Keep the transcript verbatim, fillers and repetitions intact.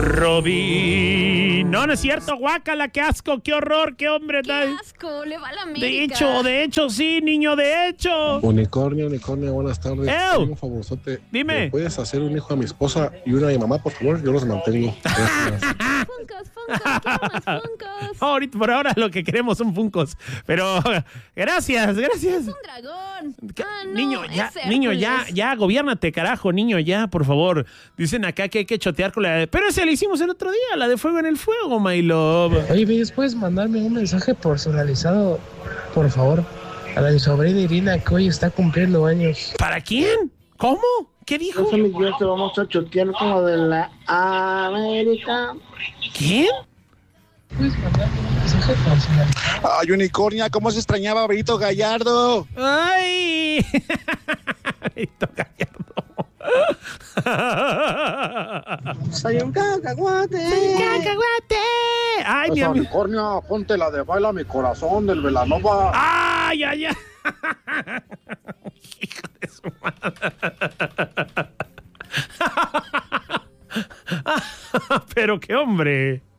Robin. No, no es cierto, guácala, qué asco, qué horror, qué hombre. Qué asco, le va a la América. De hecho, de hecho, sí, niño, de hecho. Unicornio, unicornio, buenas tardes. ¡Ew! Un favorzote. Dime. ¿Me puedes hacer un hijo a mi esposa y uno a mi mamá, por favor? Yo los mantengo. Gracias. Funkos, Funkos, quiero más Funkos. Ahorita, por ahora lo que queremos son funcos. Pero gracias, gracias. Es un dragón. Ah, no, niño, ya, es niño, ya, Hércules. ya, gobiérnate, carajo, niño, ya, por favor. Dicen acá que hay que chotear con la de... Pero esa la hicimos el otro día, la de Fuego en el Fuego, my love. Oye, ¿ves? ¿Puedes mandarme un mensaje personalizado, por favor? A la mi sobrina Irina, que hoy está cumpliendo años. ¿Para quién? ¿Cómo? ¿Qué dijo? Eso, mi tío, te vamos a chotear como de la América. ¿Quién? ¿Puedes mandarme un mensaje personalizado? Ay, unicornia, ¿cómo se extrañaba a Brito Gallardo? ¡Ay! Brito Gallardo. Soy un cacahuate. ¡Cacahuate! ¡Ay, mi amigo! Unicornia, ponte la de Baila mi corazón del Velanova. ¡Ay, ay, ay! Hijo de su madre. Pero qué hombre.